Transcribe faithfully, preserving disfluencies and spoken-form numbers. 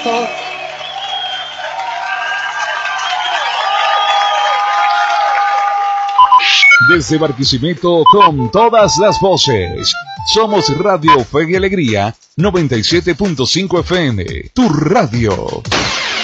abrazo. Desde Barquisimeto con todas las voces. Somos Radio Fe y Alegría noventa y siete punto cinco F M. Tu radio.